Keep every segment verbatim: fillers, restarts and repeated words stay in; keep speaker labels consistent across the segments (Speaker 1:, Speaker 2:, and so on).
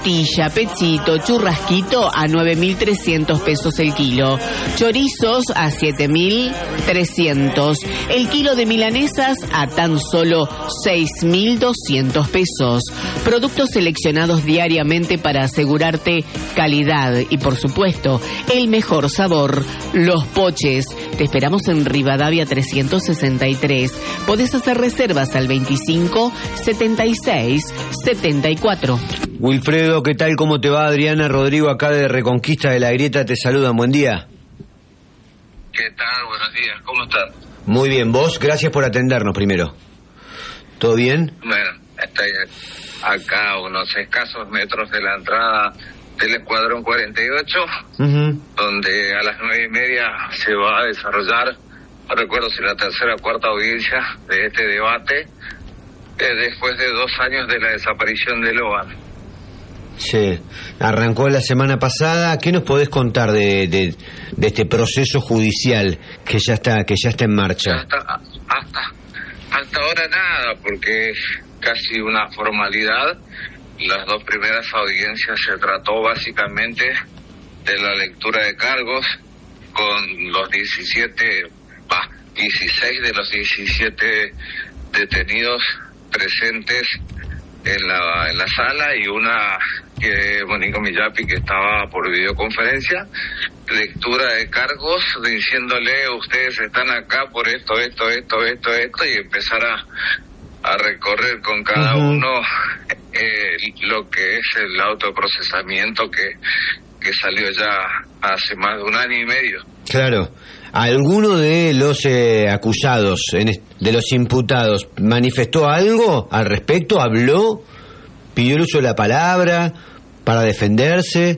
Speaker 1: Costilla, pechito, churrasquito a nueve mil trescientos pesos el kilo. Chorizos a siete mil trescientos. El kilo de milanesas a tan solo seis mil doscientos pesos. Productos seleccionados diariamente para asegurarte calidad y, por supuesto, el mejor sabor. Los Poches. Te esperamos en Rivadavia trescientos sesenta y tres. Podés hacer reservas al veinticinco setenta y seis setenta y cuatro.
Speaker 2: Wilfredo, ¿qué tal? ¿Cómo te va? Adriana, Rodrigo, acá de Reconquista de la Grieta, te saludan. Buen día.
Speaker 3: ¿Qué tal? Buenos días. ¿Cómo están?
Speaker 2: Muy bien. ¿Vos? Gracias por atendernos primero. ¿Todo bien?
Speaker 3: Bueno, estoy acá a unos escasos metros de la entrada del Escuadrón cuarenta y ocho, uh-huh. donde a las nueve y media se va a desarrollar, no recuerdo si la tercera o cuarta audiencia de este debate, eh, después de dos años de la desaparición de Loan.
Speaker 2: Sí, arrancó la semana pasada. ¿Qué nos podés contar de, de, de este proceso judicial que ya está que ya está en marcha?
Speaker 3: Hasta, hasta, hasta ahora nada, porque es casi una formalidad. Las dos primeras audiencias se trató básicamente de la lectura de cargos con los diecisiete, bah, dieciséis de los diecisiete detenidos presentes en la en la sala y una que Mónica Millapi, que estaba por videoconferencia, lectura de cargos diciéndole: ustedes están acá por esto, esto, esto, esto, esto, y empezar a, a recorrer con cada uh-huh. uno eh, lo que es el autoprocesamiento que, que salió ya hace más de un año y medio.
Speaker 2: Claro. ¿Alguno de los eh, acusados, en est- de los imputados, manifestó algo al respecto? ¿Habló? ¿Pidió el uso de la palabra para defenderse?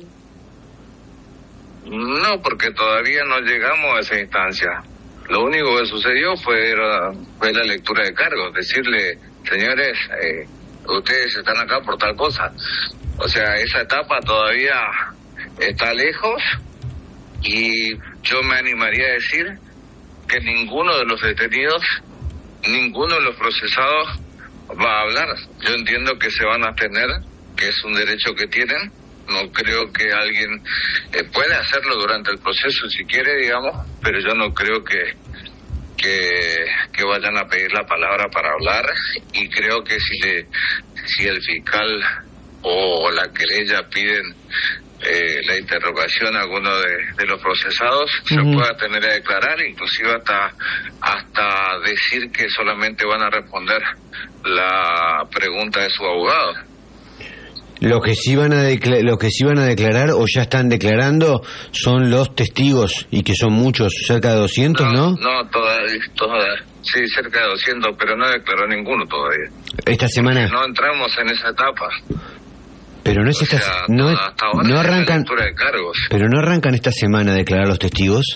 Speaker 3: No, porque todavía no llegamos a esa instancia. Lo único que sucedió fue, fue la lectura de cargos, decirle: señores, eh, ustedes están acá por tal cosa. O sea, esa etapa todavía está lejos. Y yo me animaría a decir que ninguno de los detenidos, ninguno de los procesados va a hablar. Yo entiendo que se van a abstener, que es un derecho que tienen. No creo que alguien eh, pueda hacerlo durante el proceso si quiere, digamos, pero yo no creo que, que que vayan a pedir la palabra para hablar. Y creo que si le si el fiscal o la querella piden Eh, la interrogación a alguno de, de los procesados, uh-huh. se pueda tener a declarar, inclusive hasta hasta decir que solamente van a responder la pregunta de su abogado.
Speaker 2: Lo que sí van a decla- lo que sí van a declarar o ya están declarando son los testigos, y que son muchos, cerca de doscientos, ¿no?
Speaker 3: No, no todavía, todavía, sí, cerca de doscientos, pero no declaró ninguno todavía.
Speaker 2: Esta semana.
Speaker 3: No entramos en esa etapa.
Speaker 2: Pero no es
Speaker 3: o
Speaker 2: esta,
Speaker 3: sea,
Speaker 2: no,
Speaker 3: hasta ahora
Speaker 2: no arrancan,
Speaker 3: de cargos.
Speaker 2: pero no arrancan esta semana a declarar los testigos.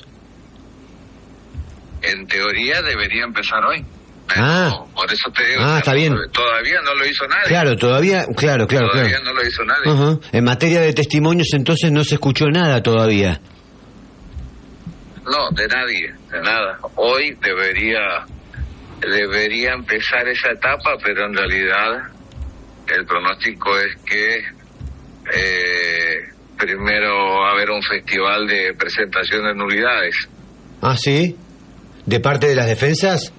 Speaker 3: En teoría debería empezar hoy.
Speaker 2: Ah,
Speaker 3: no, por eso te digo.
Speaker 2: Ah,
Speaker 3: o sea,
Speaker 2: está bien.
Speaker 3: Todavía no lo hizo nadie.
Speaker 2: Claro, todavía, claro, claro,
Speaker 3: todavía
Speaker 2: claro.
Speaker 3: no lo hizo nadie.
Speaker 2: Uh-huh. En materia de testimonios, entonces no se escuchó nada todavía.
Speaker 3: No, de nadie, de nada. Hoy debería debería empezar esa etapa, pero en realidad el pronóstico es que eh, primero va a haber un festival de presentación de nulidades.
Speaker 2: Ah, ¿sí? ¿De parte de las defensas?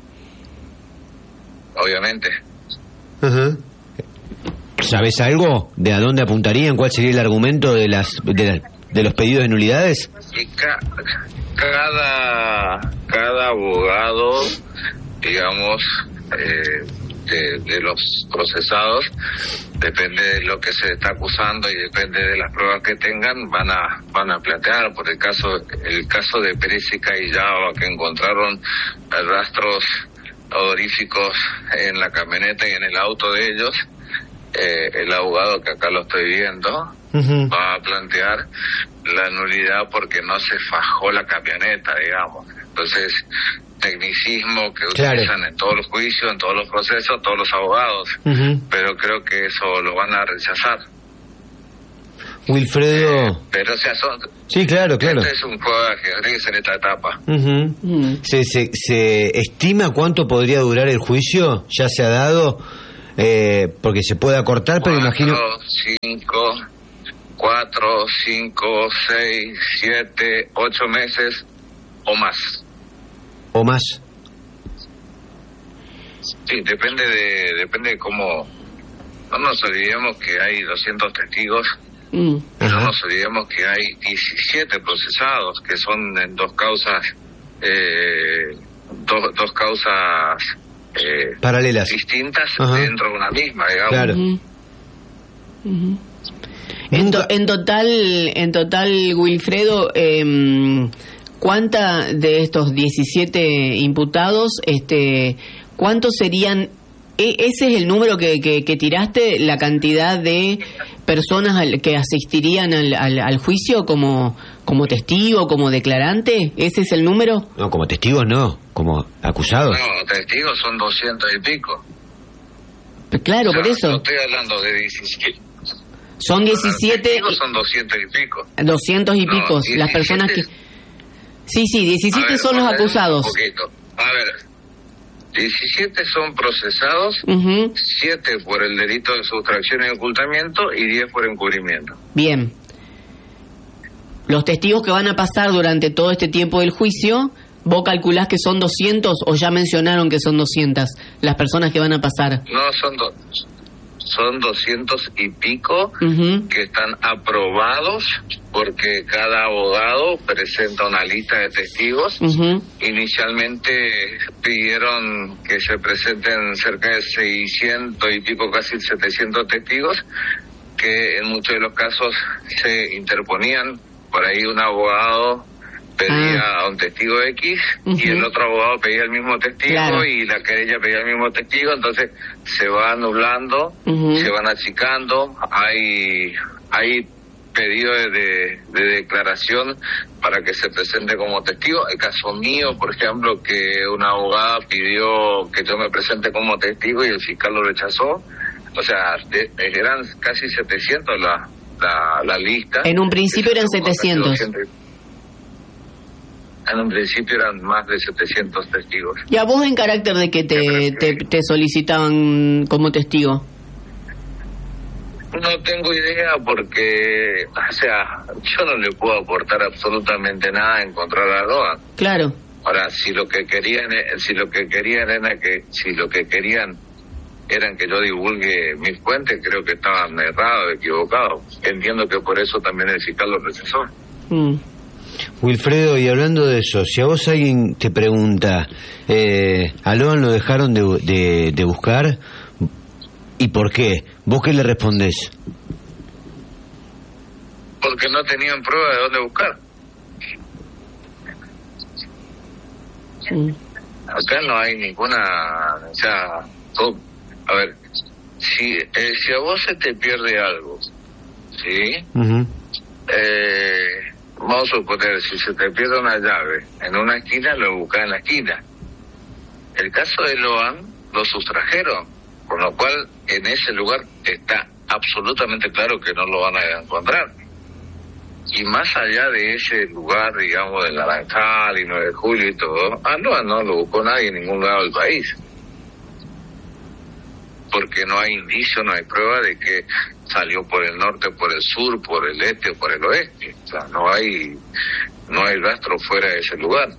Speaker 3: Obviamente.
Speaker 2: Uh-huh. ¿Sabes algo de a dónde apuntarían? ¿Cuál sería el argumento de las de, la, de los pedidos de nulidades?
Speaker 3: Y ca- cada cada abogado, digamos, eh, de, de los procesados, depende de lo que se está acusando y depende de las pruebas que tengan, van a van a plantear. Por el caso el caso de Pérez y Callao, que encontraron rastros odoríficos en la camioneta y en el auto de ellos, eh, el abogado, que acá lo estoy viendo, uh-huh. va a plantear la nulidad porque no se fajó la camioneta, digamos. Entonces, tecnicismo que
Speaker 2: claro.
Speaker 3: utilizan en todos los juicios, en todos los procesos, todos los abogados, uh-huh. pero creo que eso lo van a rechazar.
Speaker 2: Wilfredo.
Speaker 3: Eh, pero o sea, son,
Speaker 2: sí, claro, claro.
Speaker 3: Este es un juego de ajedrez en esta etapa.
Speaker 2: Uh-huh. Uh-huh. ¿Se, se, ¿Se estima cuánto podría durar el juicio? ¿Ya se ha dado? Eh, porque se puede acortar, pero imagino...
Speaker 3: Cinco cinco, cuatro, cinco, seis, siete, ocho meses o más.
Speaker 2: ¿O más?
Speaker 3: Sí, depende de depende de cómo. No nos olvidemos que hay doscientos testigos.
Speaker 1: Mm.
Speaker 3: No nos olvidemos que hay diecisiete procesados, que son en dos causas, eh, dos, dos causas eh,
Speaker 2: paralelas,
Speaker 3: distintas. Ajá. Dentro de una misma, digamos.
Speaker 2: Claro.
Speaker 1: Uh-huh. Uh-huh. En, to- en total, en total, Wilfredo, eh, ¿cuánta de estos diecisiete imputados, este, cuántos serían? E- ese es el número que, que, que tiraste, la cantidad de personas al, que asistirían al, al, al juicio como, como testigo, como declarante. ¿Ese es el número?
Speaker 2: No, como testigos no, como acusados.
Speaker 3: No, testigos son doscientos y pico.
Speaker 1: Claro, o sea, por eso.
Speaker 3: No estoy hablando de diecisiete.
Speaker 1: Son diecisiete.
Speaker 3: Los son doscientos y pico.
Speaker 1: Doscientos y
Speaker 3: no,
Speaker 1: picos,
Speaker 3: diecisiete,
Speaker 1: las personas que. Sí, sí, diecisiete
Speaker 3: ver,
Speaker 1: son los acusados.
Speaker 3: Un poquito. A ver, diecisiete son procesados,
Speaker 1: uh-huh.
Speaker 3: siete por el delito de sustracción y ocultamiento y diez por encubrimiento.
Speaker 1: Bien. Los testigos que van a pasar durante todo este tiempo del juicio, ¿vos calculás que son doscientos o ya mencionaron que son doscientas las personas que van a pasar?
Speaker 3: No, son dos. Son doscientos y pico
Speaker 1: uh-huh.
Speaker 3: que están aprobados porque cada abogado presenta una lista de testigos.
Speaker 1: Uh-huh.
Speaker 3: Inicialmente pidieron que se presenten cerca de seiscientos y pico, casi setecientos testigos, que en muchos de los casos se interponían. Por ahí un abogado pedía ah. a un testigo X uh-huh. y el otro abogado pedía el mismo testigo, claro. y la querella pedía el mismo testigo, entonces se va nublando, uh-huh. se van achicando, hay hay pedido de, de, de declaración para que se presente como testigo. El caso mío, por ejemplo, que una abogada pidió que yo me presente como testigo y el fiscal lo rechazó. O sea, de, eran casi setecientos la, la, la lista.
Speaker 1: En un principio eran setecientos.
Speaker 3: En un principio eran más de setecientos testigos.
Speaker 1: ¿Y a vos en carácter de que te, te, te solicitaban como testigo?
Speaker 3: No tengo idea porque, o sea, yo no le puedo aportar absolutamente nada en contra de Erdogan.
Speaker 1: Claro.
Speaker 3: Ahora, si lo que querían, si lo que querían era que, si lo que querían eran que yo divulgue mis fuentes, creo que estaban errados, equivocados. Entiendo que por eso también el fiscal lo rechazó.
Speaker 1: Mm.
Speaker 2: Wilfredo, y hablando de eso, si a vos alguien te pregunta, eh, ¿a Loan lo dejaron de, de, de buscar? ¿Y por qué? ¿Vos qué le respondés?
Speaker 3: Porque no tenían prueba de dónde buscar.
Speaker 1: Mm.
Speaker 3: Acá no hay ninguna, o sea, todo, a ver, si eh, si a vos se te pierde algo, ¿sí?
Speaker 2: Uh-huh.
Speaker 3: Eh, vamos a suponer, si se te pierde una llave en una esquina, lo buscas en la esquina. El caso de Loan lo sustrajeron, con lo cual en ese lugar está absolutamente claro que no lo van a encontrar. Y más allá de ese lugar, digamos, del Naranjal y nueve de julio y todo, ah, no, no lo buscó nadie en ningún lado del país. Porque no hay indicio, no hay prueba de que salió por el norte, por el sur, por el este o por el oeste. O sea, no hay, no hay rastro fuera de ese lugar.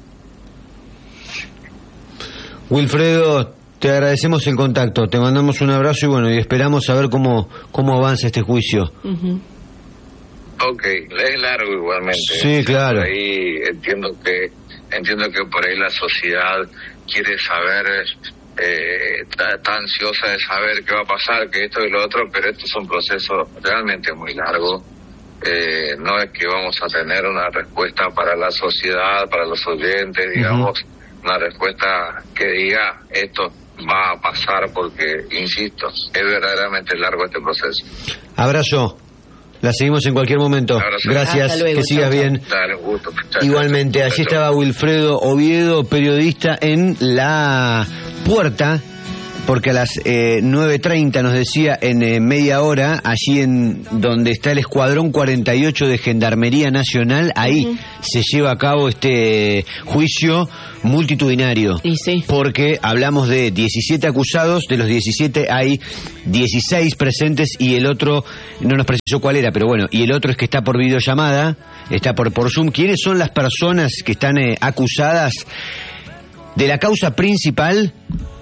Speaker 2: Wilfredo, te agradecemos el contacto, te mandamos un abrazo y bueno, y esperamos saber cómo, cómo avanza este juicio.
Speaker 1: Uh-huh.
Speaker 3: Ok, es largo igualmente.
Speaker 2: Sí, claro.
Speaker 3: Por ahí entiendo que entiendo que por ahí la sociedad quiere saber, eh, está, está ansiosa de saber qué va a pasar, que esto y lo otro, pero esto es un proceso realmente muy largo. Eh, no es que vamos a tener una respuesta para la sociedad, para los oyentes, digamos, uh-huh. una respuesta que diga esto va a pasar, porque, insisto, es verdaderamente largo este proceso.
Speaker 2: Abrazo. La seguimos en cualquier momento.
Speaker 3: Abrazo.
Speaker 2: Gracias,
Speaker 1: luego,
Speaker 2: que sigas
Speaker 1: chao,
Speaker 2: bien.
Speaker 3: Dale, un gusto. Chao,
Speaker 2: Igualmente,
Speaker 3: chao,
Speaker 2: allí
Speaker 3: chao.
Speaker 2: estaba Wilfredo Oviedo, periodista en La Puerta porque a las eh, nueve treinta nos decía en eh, media hora, allí en donde está el Escuadrón cuarenta y ocho de Gendarmería Nacional, ahí uh-huh. se lleva a cabo este juicio multitudinario.
Speaker 1: Y sí.
Speaker 2: Porque hablamos de diecisiete acusados, de los diecisiete hay dieciséis presentes y el otro, no nos precisó cuál era, pero bueno, y el otro es que está por videollamada, está por, por Zoom. ¿Quiénes son las personas que están eh, acusadas de la causa principal?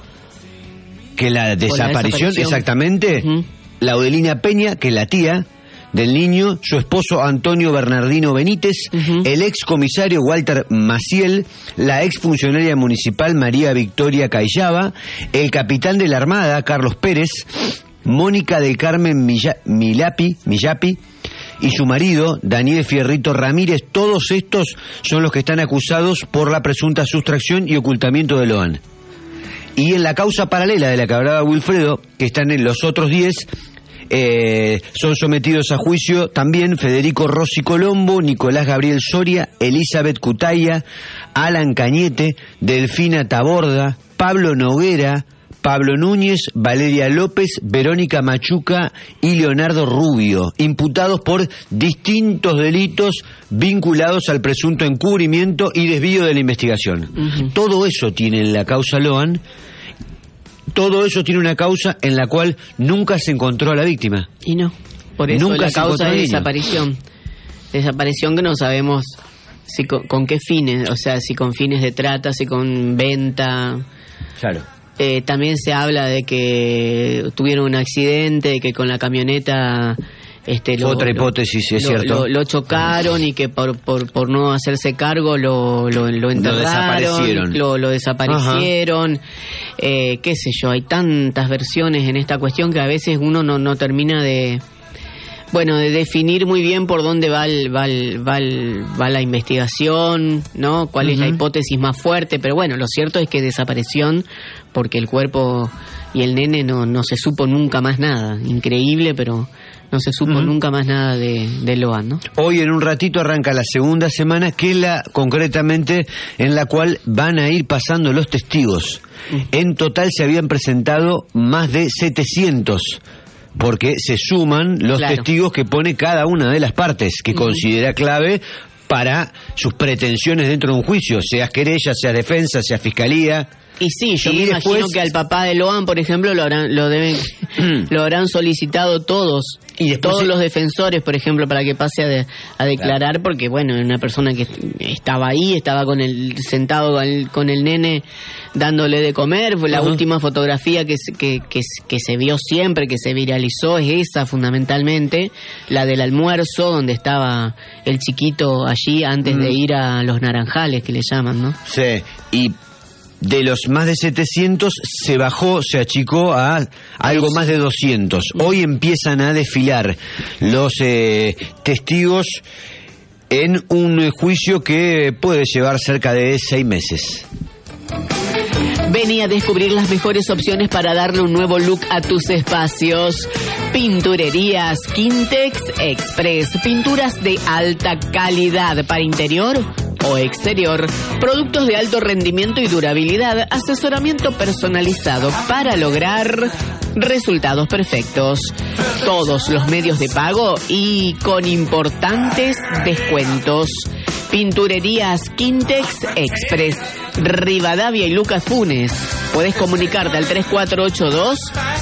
Speaker 2: Que la desaparición, la desaparición. exactamente, uh-huh. Laudelina Peña, que es la tía del niño, su esposo Antonio Bernardino Benítez, uh-huh. el ex comisario Walter Maciel, la ex funcionaria municipal María Victoria Cayaba, el capitán de la Armada Carlos Pérez, Mónica del Carmen Milla, Milapi, Millapi y su marido Daniel Fierrito Ramírez. Todos estos son los que están acusados por la presunta sustracción y ocultamiento de Loan. Y en la causa paralela de la que hablaba Wilfredo, que están en los otros diez, eh, son sometidos a juicio también Federico Rossi Colombo, Nicolás Gabriel Soria, Elizabeth Cutaya, Alan Cañete, Delfina Taborda, Pablo Noguera, Pablo Núñez, Valeria López, Verónica Machuca y Leonardo Rubio, imputados por distintos delitos vinculados al presunto encubrimiento y desvío de la investigación. Uh-huh. Todo eso tiene en la causa Loan. Todo eso tiene una causa en la cual nunca se encontró a la víctima.
Speaker 1: Y no, por eso nunca la causa de desaparición. Desaparición que no sabemos si con, con qué fines, o sea, si con fines de trata, si con venta.
Speaker 2: Claro.
Speaker 1: Eh, también se habla de que tuvieron un accidente, de que con la camioneta... Este, lo,
Speaker 2: Otra hipótesis,
Speaker 1: lo,
Speaker 2: es cierto.
Speaker 1: Lo, lo chocaron y que por, por, por no hacerse cargo lo, lo, lo enterraron,
Speaker 2: lo desaparecieron.
Speaker 1: Lo, lo desaparecieron. Eh, qué sé yo, hay tantas versiones en esta cuestión que a veces uno no, no termina de... Bueno, de definir muy bien por dónde va el, va el, va el, va la investigación, ¿no? Cuál uh-huh. es la hipótesis más fuerte, pero bueno, lo cierto es que desaparición porque el cuerpo y el nene no, no se supo nunca más nada. Increíble, pero no se supo uh-huh. nunca más nada de, de Loan, ¿no?
Speaker 2: Hoy en un ratito arranca la segunda semana, que es la concretamente en la cual van a ir pasando los testigos. Uh-huh. En total se habían presentado más de setecientos, porque se suman los claro. testigos que pone cada una de las partes, que uh-huh. considera clave para sus pretensiones dentro de un juicio, sea querella, sea defensa, sea fiscalía.
Speaker 1: Y sí, yo
Speaker 2: y
Speaker 1: me
Speaker 2: después...
Speaker 1: imagino que al papá de Loan, por ejemplo, lo habrán, lo deben, lo habrán solicitado todos, y después todos sí. los defensores, por ejemplo, para que pase a, de, a declarar, claro. porque bueno, era una persona que estaba ahí, estaba con el sentado con el, con el nene dándole de comer. La uh-huh. última fotografía que, que, que, que se vio siempre, que se viralizó, es esa fundamentalmente, la del almuerzo, donde estaba el chiquito allí antes uh-huh. de ir a los naranjales, que le llaman, ¿no?
Speaker 2: Sí, y de los más de setecientos se bajó, se achicó a algo más de doscientos. Hoy empiezan a desfilar los eh, testigos en un juicio que puede llevar cerca de seis meses.
Speaker 1: Vení a descubrir las mejores opciones para darle un nuevo look a tus espacios. Pinturerías Quintex Express. Pinturas de alta calidad para interior o exterior. Productos de alto rendimiento y durabilidad. Asesoramiento personalizado para lograr resultados perfectos. Todos los medios de pago y con importantes descuentos. Pinturerías Quintex Express, Rivadavia y Lucas Funes. Puedes comunicarte al tres cuatro ocho dos